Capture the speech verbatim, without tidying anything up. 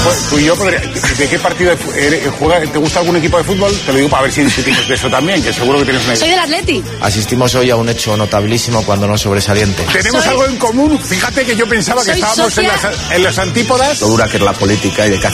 tú y yo, ¿de qué partido juega? ¿Te gusta algún equipo de fútbol? Te lo digo para ver si discutimos de eso también, que seguro que tienes una idea. Soy del Atleti. Asistimos hoy a un hecho notabilísimo cuando no sobresaliente. Tenemos Soy... algo en común. Fíjate que yo pensaba que Soy estábamos en socia... las, en las antípodas. Lo dura que es la política y de